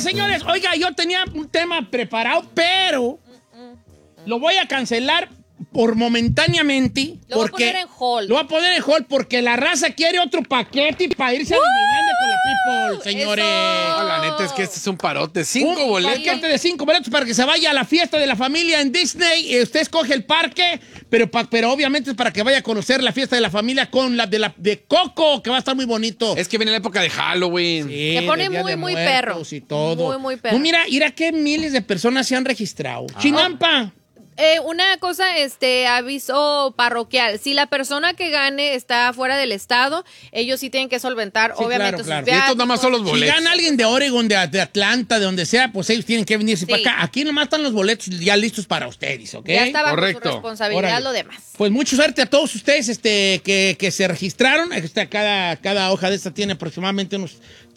señores, oiga, yo tenía un tema preparado, pero lo voy a cancelar por momentáneamente. Lo voy a poner en hold. Lo voy a poner en hold porque la raza quiere otro paquete para irse a Disneylandia con la people, señores. No, la neta es que este es un parote. 5 boletos. Un paquete de 5 boletos para que se vaya a la fiesta de la familia en Disney. Usted escoge el parque, pero obviamente es para que vaya a conocer la fiesta de la familia con la de Coco, que va a estar muy bonito. Es que viene la época de Halloween. Sí, Se pone Día muy, de muy Muertos perro. y todo. Muy, muy perro. No, mira qué miles de personas se han registrado. Chinampa. Una cosa, aviso parroquial. Si la persona que gane está fuera del estado, ellos sí tienen que solventar, Sí, obviamente, claro. sus Y estos nada más son los Si boletos. gana alguien de Oregon, de Atlanta, de donde sea, pues ellos tienen que venirse Sí. para acá. Aquí nomás están los boletos ya listos para ustedes, ¿ok? Ya está bajo Correcto. su responsabilidad Órale. lo demás. Pues mucha suerte a todos ustedes que se registraron. Cada hoja de esta tiene aproximadamente unos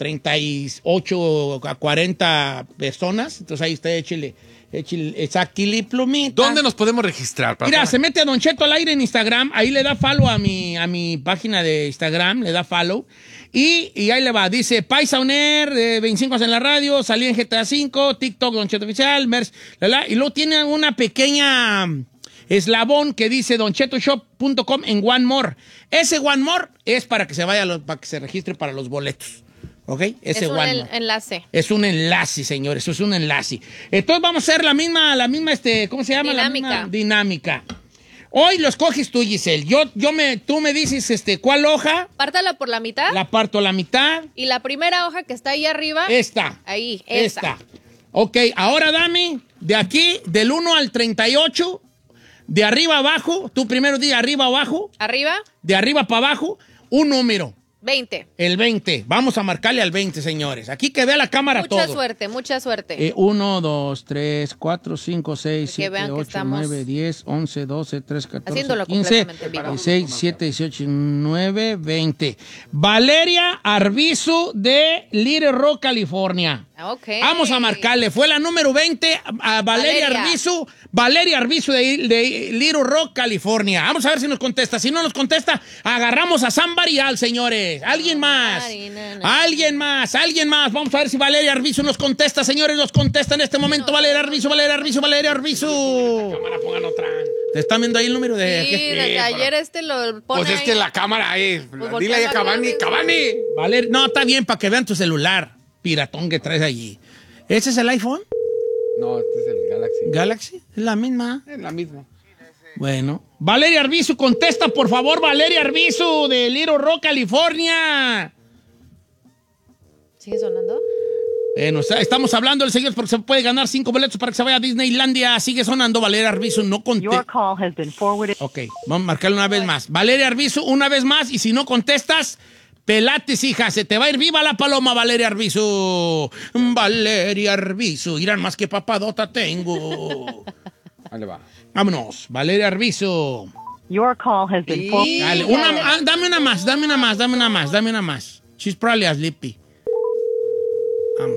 38 a 40 personas. Entonces ahí está, échale exactile plumita. ¿Dónde nos podemos registrar? Mira, se mete a Don Cheto al aire en Instagram, ahí le da follow a mi página de Instagram, le da follow, y ahí le va, dice Paisa Uner, 25 años en la radio, salí en GTA V, TikTok, Don Cheto Oficial, Mers, y luego tiene una pequeña eslabón que dice donchetoshop.com en One More. Ese One More es para que se vaya, para que se registre para los boletos. ¿Ok? Ese Es un One More. enlace. Es un enlace, señores, eso es un enlace. Entonces vamos a hacer la misma, ¿cómo se llama? Dinámica. La misma dinámica. Hoy lo escoges tú, Giselle. Tú me dices, ¿cuál hoja? Pártala por la mitad. La parto a la mitad. Y la primera hoja que está ahí arriba. Esta. Ahí, esa. Esta. Ok, ahora dame de aquí, del 1 al 38, de arriba a abajo, tú primero di arriba a abajo, Arriba, de arriba para abajo, un número. 20. El 20. Vamos a marcarle al 20, señores. Aquí que vea la cámara Mucha todo. suerte, mucha suerte. 1, 2, 3, 4, 5, 6, Que 7, vean que 8, estamos 9, 10, 11, 12, 13, 14, haciéndolo 15, completamente en vivo. 16, 17, 18, 19, 20. Valeria Arbizu de Little Rock, California. Ok. Vamos a marcarle. Fue la número 20 a Valeria Arbizu. Valeria Arbizu de Little Rock, California. Vamos a ver si nos contesta. Si no nos contesta, agarramos a Somebody Al, señores. ¿Alguien más? ¿Alguien más? ¿Alguien más? Vamos a ver si Valeria Arbizu nos contesta, señores. Nos contesta en este momento. Valeria Arbizu, Valeria Arbizu, Valeria Arbizu. Cámara, pongan otra. ¿Te están viendo ahí el número de...? Sí, desde ayer lo pone Pues es ahí. que la cámara ahí. Pues Dile ahí a voltealo a ver. Cavani. Valeria, no, está bien, para que vean tu celular. Piratón que traes allí. ¿Ese es el iPhone? No, este es el Galaxy. Galaxy. Es la misma. Es la misma. Bueno. Valeria Arbizu, contesta, por favor, Valeria Arbizu de Little Rock, California. ¿Sigue sonando? Estamos hablando del señor porque se puede ganar 5 boletos para que se vaya a Disneylandia. Sigue sonando Valeria Arbizu, no contesta. Ok, vamos a marcarle una vez más. Valeria Arbizu, una vez más, y si no contestas, pelates, hija, se te va a ir viva la paloma, Valeria Arbizu. Valeria Arbizu, irán más que papadota tengo. Ahí le va. Vámonos, Valeria Arbizu. Your call has been forwarded. Dale, dame una más. She's probably sleepy. Vamos.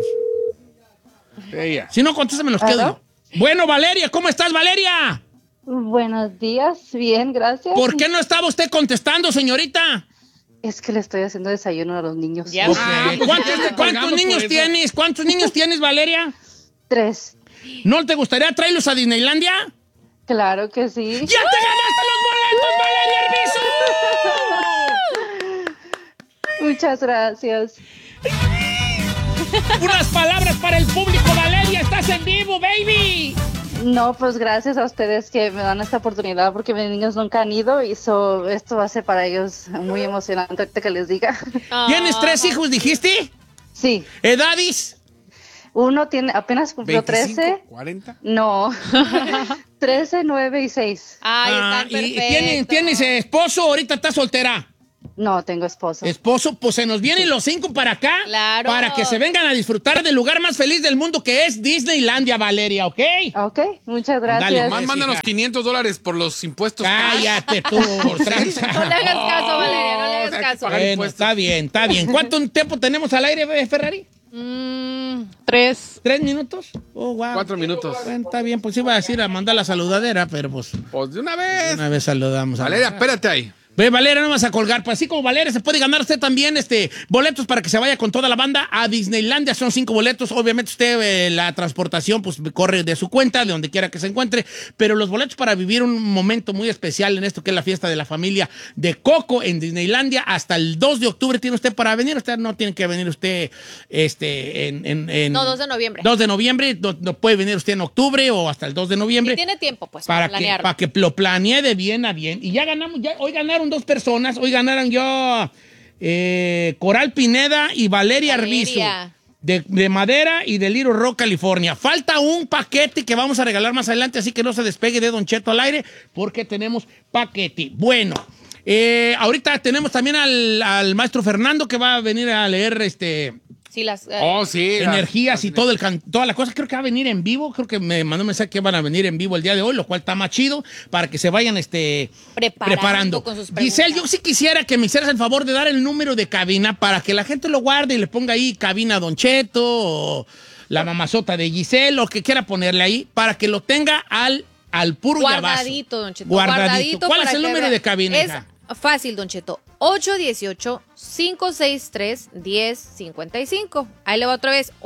Ella. Si no contesta, me los quedo yo. Bueno, Valeria, ¿cómo estás, Valeria? Buenos días, bien, gracias. ¿Por qué no estaba usted contestando, señorita? Es que le estoy haciendo desayuno a los niños. Ya. Ok. pues ¿Cuántos colgando por niños eso. tienes? ¿Cuántos niños tienes, Valeria? 3. ¿No te gustaría traerlos a Disneylandia? Claro que sí. ¡Ya te ganaste los boletos, Valeria Arbizu! Muchas gracias. Unas palabras para el público, Valeria. Estás en vivo, baby. No, pues gracias a ustedes que me dan esta oportunidad porque mis niños nunca han ido y esto va a ser para ellos muy emocionante ahorita que les diga. ¿Tienes 3 hijos, dijiste? Sí, ¿Edades? uno tiene apenas cumplió 25, 13. 40. No, 13, 9 y 6. Ay, están ¿Y perfectos. tienes esposo o ahorita estás soltera? No, tengo esposo. Esposo, pues se nos vienen los 5 para acá. Claro. Para que se vengan a disfrutar del lugar más feliz del mundo que es Disneylandia, Valeria, ¿ok? Ok, muchas gracias. Dale, Más Pues, mándanos hija. $500 por los impuestos. Cállate tú, por tranza. No le hagas caso, Valeria, no le hagas hay que caso. pagar Bueno, impuestos. está bien, está bien. ¿Cuánto tiempo tenemos al aire, Ferrari? 3. ¿3 minutos? Oh, wow. 4 minutos. Bueno, está bien, pues iba a decir a mandar la saludadera, pero pues Pues de una una vez. vez saludamos. Valeria, espérate ahí. Ve, Valeria, no vas a colgar. Pues así como Valeria, se puede ganar usted también boletos para que se vaya con toda la banda a Disneylandia. Son 5 boletos. Obviamente usted, la transportación, pues corre de su cuenta, de donde quiera que se encuentre. Pero los boletos para vivir un momento muy especial en esto que es la fiesta de la familia de Coco en Disneylandia. Hasta el 2 de octubre tiene usted para venir. Usted no tiene que venir usted No, 2 de noviembre. 2 de noviembre. No puede venir usted en octubre o hasta el 2 de noviembre. Y tiene tiempo, pues, para planearlo. Para que lo planee de bien a bien. Y ya ganamos, hoy ganaron 2 personas. Hoy ganaron yo, Coral Pineda y Valeria Arbizu. De Madera y de Little Rock, California. Falta un paquete que vamos a regalar más adelante, así que no se despegue de Don Cheto al aire, porque tenemos paquete. Bueno, ahorita tenemos también al maestro Fernando, que va a venir a leer Sí, energías y toda la cosa. Creo que va a venir en vivo. Creo que me mandó un mensaje que van a venir en vivo el día de hoy, lo cual está más chido para que se vayan preparando. Con sus Giselle, yo sí quisiera que me hicieras el favor de dar el número de cabina para que la gente lo guarde y le ponga ahí cabina Don Cheto o la mamazota de Giselle, lo que quiera ponerle ahí, para que lo tenga al puro guardadito, Don Cheto. Guardadito. ¿Cuál es el número de cabina, hija? Fácil, Don Cheto. 818-563-1055. Ahí le va otra vez.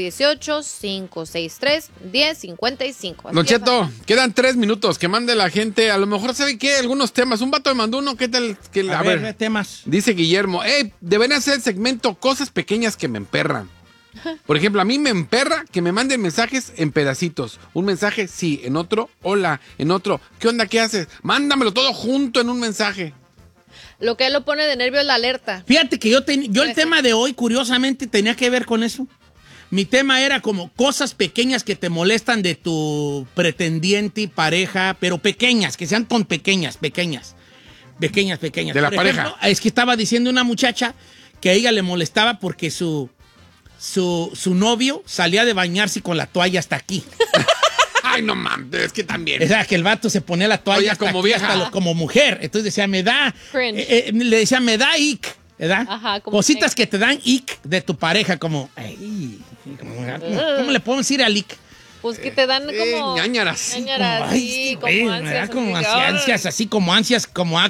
818-563-1055. Don Cheto, quedan 3 minutos. Que mande la gente. A lo mejor, ¿sabe qué? Algunos temas. Un vato me mandó uno. ¿Qué tal? A ver, temas. Dice Guillermo. Deberían hacer el segmento cosas pequeñas que me emperran. Por ejemplo, a mí me emperra que me manden mensajes en pedacitos. Un mensaje, sí. En otro, hola. En otro, ¿qué onda? ¿Qué haces? Mándamelo todo junto en un mensaje. Lo que él lo pone de nervio es la alerta. Fíjate que yo el tema de hoy, curiosamente, tenía que ver con eso. Mi tema era como cosas pequeñas que te molestan de tu pretendiente, pareja, pero pequeñas, que sean pequeñas. De la pareja. Ejemplo, es que estaba diciendo una muchacha que a ella le molestaba porque su novio salía de bañarse con la toalla hasta aquí. Ay, no mames, es que también. O sea, que el vato se ponía la toalla hasta como aquí, vieja. como mujer. Entonces decía, me da ick, ¿verdad? Ajá, como cositas que te dan ick de tu pareja, como, ¿cómo le podemos decir al ick? Pues que te dan como... ñañaras. Sí, como ansias. Como ansias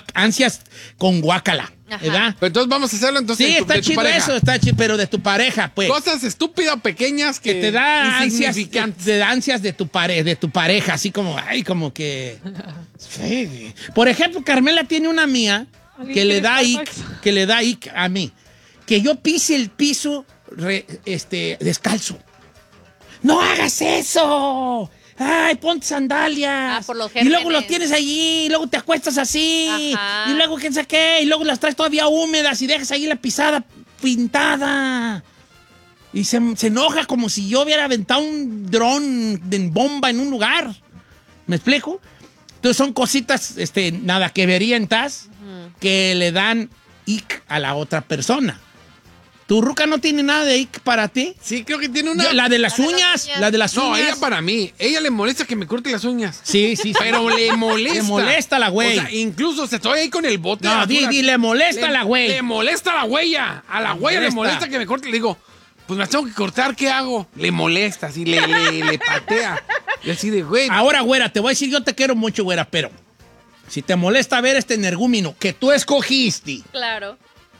con guácala, ¿verdad? Pero entonces vamos a hacerlo entonces. Sí, de está tu chido pareja. eso, está chido, pero de tu pareja, pues. Cosas estúpidas o pequeñas que te da ansias, insignificantes. de ansias de tu pareja, así como, como que... Sí. Por ejemplo, Carmela tiene una mía que le da ick a mí. Que yo pise el piso descalzo. ¡No hagas eso! ¡Ay, ponte sandalias! Por los y luego gérmenes. los tienes allí, y luego te acuestas así, Ajá. y luego quién sabe qué, y luego las traes todavía húmedas y dejas ahí la pisada pintada. Y se enoja como si yo hubiera aventado un dron de bomba en un lugar. ¿Me explico? Entonces son cositas, nada que verían, que le dan ick a la otra persona. ¿Tu ruca no tiene nada de ick para ti? Sí, creo que tiene una. La de las uñas. No, ella para mí. Ella le molesta que me corte las uñas. Sí. Pero le molesta. Le molesta la güey. O sea, incluso se estoy ahí con el bote. No, le molesta la güey. Le molesta la huella. A la huella le molesta que me corte. Le digo, pues me las tengo que cortar, ¿qué hago? Le molesta, así, le patea. Y así de, güey. Ahora, güera, te voy a decir, yo te quiero mucho, güera, pero si te molesta ver este energúmeno que tú escogiste Claro.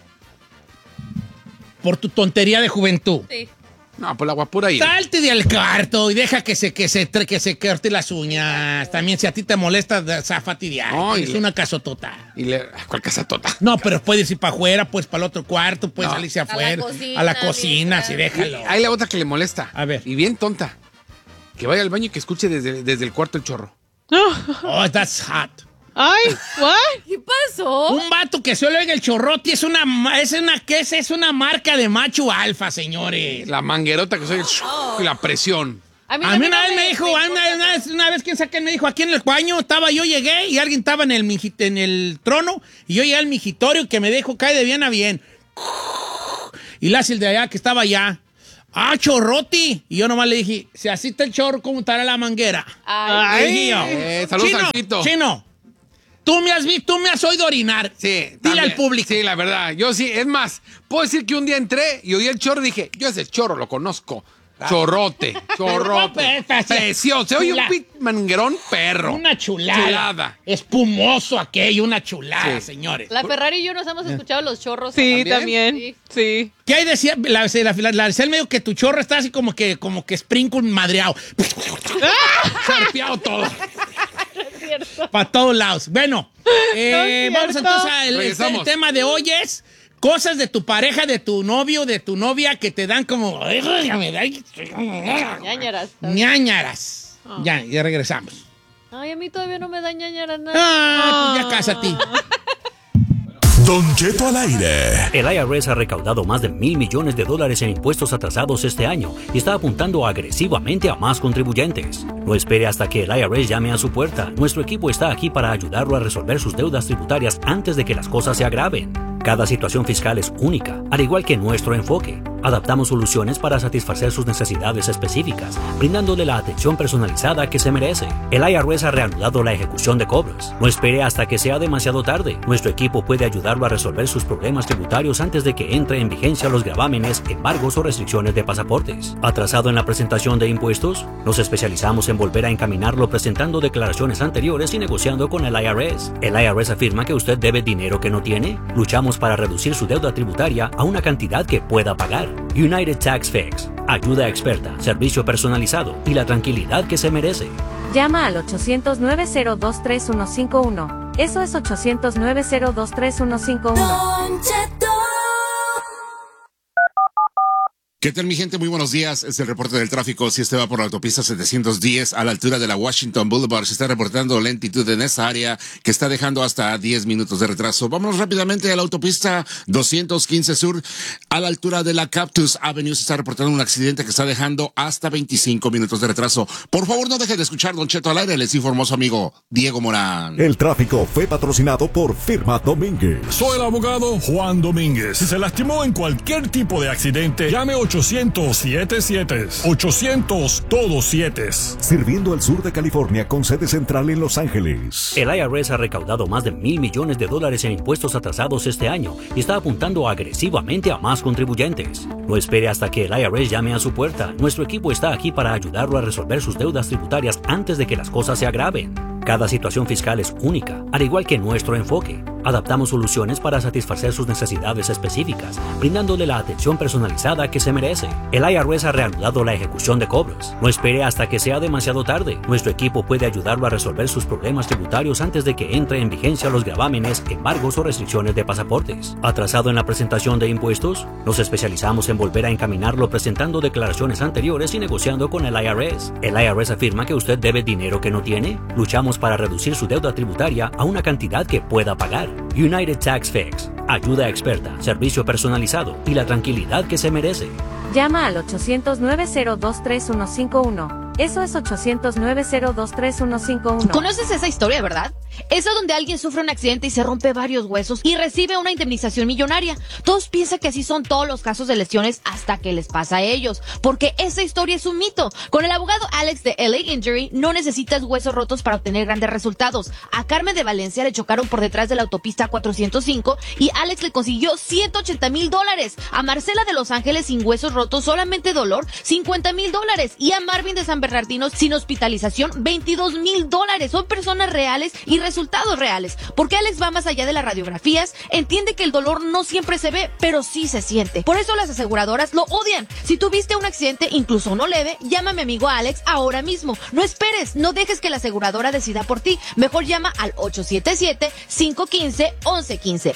por tu tontería de juventud, Sí. No, pues la guapura ahí. salte del cuarto y deja que se corte las uñas. También, si a ti te molesta, záfate de ahí. No, Es una casotota. Y le. ¿Cuál casatota? No, pero puedes ir para afuera, pues para el otro cuarto, puedes salirse afuera. cocina, A la cocina, sí, mientras. déjalo. Hay la otra que le molesta. A ver. Y bien tonta. Que vaya al baño y que escuche desde el cuarto el chorro. Oh, that's hot. Ay, what? ¿Qué pasó? Un vato que solo oiga el chorrote es una marca de macho alfa, señores. La manguerota que soy y la presión. A mí una vez me dijo, una vez quién sabe qué me dijo, aquí en el baño yo llegué y alguien estaba en el trono y yo llegué al migitorio que me dijo, cae de bien a bien. Y la hace el de allá que estaba allá. ¡Ah, chorroti! Y yo nomás le dije, si así está el chorro, ¿cómo estará la manguera? Ay. Le dije yo, saludos al Fito. Chino, tú me has oído orinar. Sí. Dile también. al público. Sí, la verdad. Yo sí, es más, puedo decir que un día entré y oí el chorro y dije, yo ese chorro lo conozco. Chorrote. Precioso. Se oye Chula. un pit manguerón perro. Una chulada. Espumoso aquello, una chulada, señores. La Ferrari y yo nos hemos escuchado los chorros. Sí, también. Sí. ¿Qué hay decía? La decía medio que tu chorro está así como que sprinkle madreado. Charpeado todo. Para todos lados. Bueno, vamos entonces el tema de hoy es cosas de tu pareja, de tu novio, de tu novia que te dan como... Ñañaras. ñañaras. Ya regresamos. Ay, a mí todavía no me da ñañaras nada. Pues ya cásate. Don Cheto al aire. El IRS ha recaudado más de $1,000 millones en impuestos atrasados este año y está apuntando agresivamente a más contribuyentes. No espere hasta que el IRS llame a su puerta. Nuestro equipo está aquí para ayudarlo a resolver sus deudas tributarias antes de que las cosas se agraven. Cada situación fiscal es única, al igual que nuestro enfoque. Adaptamos soluciones para satisfacer sus necesidades específicas, brindándole la atención personalizada que se merece. El IRS ha reanudado la ejecución de cobros. No espere hasta que sea demasiado tarde. Nuestro equipo puede ayudarlo a resolver sus problemas tributarios antes de que entre en vigencia los gravámenes, embargos o restricciones de pasaportes. ¿Atrasado en la presentación de impuestos? Nos especializamos en volver a encaminarlo presentando declaraciones anteriores y negociando con el IRS. El IRS afirma que usted debe dinero que no tiene. Luchamos para reducir su deuda tributaria a una cantidad que pueda pagar. United Tax Fix. Ayuda experta, servicio personalizado y la tranquilidad que se merece. Llama al 800-902-3151. Eso es 800-902-3151. ¿Qué tal, mi gente? Muy buenos días. Es el reporte del tráfico. Si usted va por la autopista 710 a la altura de la Washington Boulevard, se está reportando lentitud en esa área que está dejando hasta 10 minutos de retraso. Vámonos rápidamente a la autopista 215 Sur a la altura de la Cactus Avenue. Se está reportando un accidente que está dejando hasta 25 minutos de retraso. Por favor, no deje de escuchar Don Cheto al aire. Les informó su amigo Diego Morán. El tráfico fue patrocinado por Firma Domínguez. Soy el abogado Juan Domínguez. Si se lastimó en cualquier tipo de accidente, llame 800-77. 800 todos 7. Sirviendo al sur de California con sede central en Los Ángeles. El IRS ha recaudado más de $1,000 millones en impuestos atrasados este año y está apuntando agresivamente a más contribuyentes. No espere hasta que el IRS llame a su puerta. Nuestro equipo está aquí para ayudarlo a resolver sus deudas tributarias antes de que las cosas se agraven. Cada situación fiscal es única, al igual que nuestro enfoque. Adaptamos soluciones para satisfacer sus necesidades específicas, brindándole la atención personalizada que se merece. El IRS ha reanudado la ejecución de cobros. No espere hasta que sea demasiado tarde. Nuestro equipo puede ayudarlo a resolver sus problemas tributarios antes de que entre en vigencia los gravámenes, embargos o restricciones de pasaportes. ¿Atrasado en la presentación de impuestos? Nos especializamos en volver a encaminarlo presentando declaraciones anteriores y negociando con el IRS. El IRS afirma que usted debe dinero que no tiene. Luchamos para reducir su deuda tributaria a una cantidad que pueda pagar. United Tax Fix. Ayuda experta, servicio personalizado y la tranquilidad que se merece. Llama al 800-902-3151. Eso es 800-902-3151. ¿Conoces esa historia, verdad? Esa donde alguien sufre un accidente y se rompe varios huesos y recibe una indemnización millonaria. Todos piensan que así son todos los casos de lesiones hasta que les pasa a ellos, porque esa historia es un mito. Con el abogado Alex de LA Injury no necesitas huesos rotos para obtener grandes resultados. A Carmen de Valencia le chocaron por detrás de la autopista 405 y Alex le consiguió $180,000. A Marcela de Los Ángeles sin huesos rotos, solamente dolor, $50,000. Y a Marvin de San Bernardino sin hospitalización, $22,000. Son personas reales y resultados reales, porque Alex va más allá de las radiografías, entiende que el dolor no siempre se ve, pero sí se siente. Por eso las aseguradoras lo odian. Si tuviste un accidente, incluso uno leve, llama a mi amigo Alex ahora mismo. No esperes, no dejes que la aseguradora decida por ti. Mejor llama al 877-515-1115.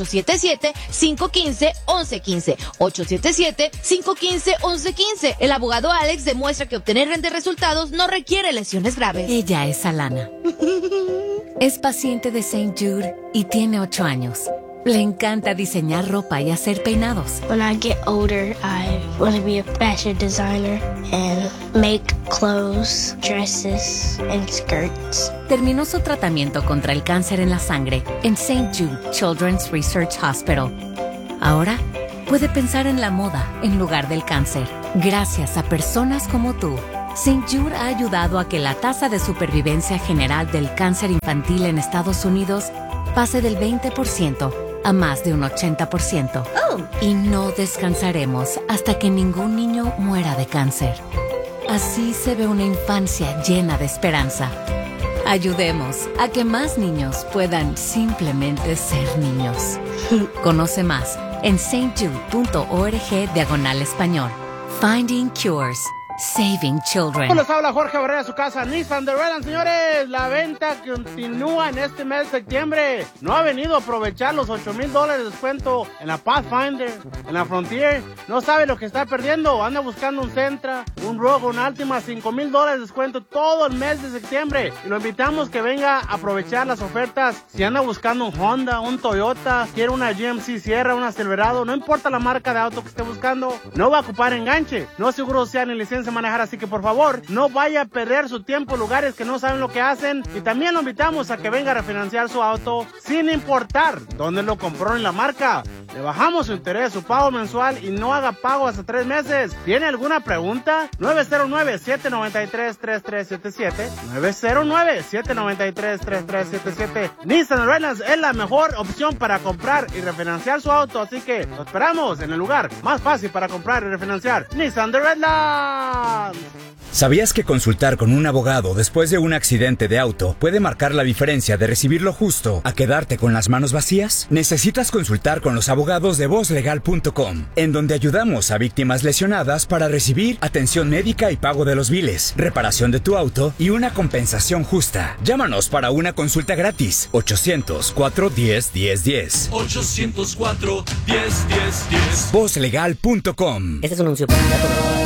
877-515-1115. 877-515-1115. El abogado Alex demuestra que obtener grandes resultados no requiere lesiones graves. Ella es Alana. Es paciente de St. Jude y tiene 8 años. Le encanta diseñar ropa y hacer peinados. When I get older, I want to be a fashion designer and make clothes, dresses, and skirts. Terminó su tratamiento contra el cáncer en la sangre en St. Jude Children's Research Hospital. Ahora puede pensar en la moda en lugar del cáncer. Gracias a personas como tú, St. Jude ha ayudado a que la tasa de supervivencia general del cáncer infantil en Estados Unidos pase del 20% a más de un 80%. Y no descansaremos hasta que ningún niño muera de cáncer. Así se ve una infancia llena de esperanza. Ayudemos a que más niños puedan simplemente ser niños. Conoce más en stjude.org/español. Finding Cures. Saving Children. Les habla Jorge Barrera de su casa Nissan de Redland, señores. La venta continúa en este mes de septiembre. No ha venido a aprovechar los $8,000 de descuento en la Pathfinder, en la Frontier. No sabe lo que está perdiendo. Anda buscando un Sentra, un Rogue, un Altima, $5,000 de descuento todo el mes de septiembre. Y lo invitamos que venga a aprovechar las ofertas. Si anda buscando un Honda, un Toyota, quiere una GMC Sierra, una Silverado, no importa la marca de auto que esté buscando, no va a ocupar enganche. No seguro sea ni licencia manejar, así que por favor no vaya a perder su tiempo en lugares que no saben lo que hacen. Y también lo invitamos a que venga a refinanciar su auto sin importar dónde lo compró en la marca. Le bajamos su interés, su pago mensual y no haga pago hasta 3 meses. ¿Tiene alguna pregunta? 909-793-3377 909-793-3377. Nissan Redlands es la mejor opción para comprar y refinanciar su auto, así que lo esperamos en el lugar más fácil para comprar y refinanciar. Nissan de Redlands. ¿Sabías que consultar con un abogado después de un accidente de auto puede marcar la diferencia de recibir lo justo a quedarte con las manos vacías? Necesitas consultar con los abogados de VozLegal.com, en donde ayudamos a víctimas lesionadas para recibir atención médica y pago de los biles, reparación de tu auto y una compensación justa. Llámanos para una consulta gratis. 800-410-1010. 800-410-1010. VozLegal.com. Este es un anuncio para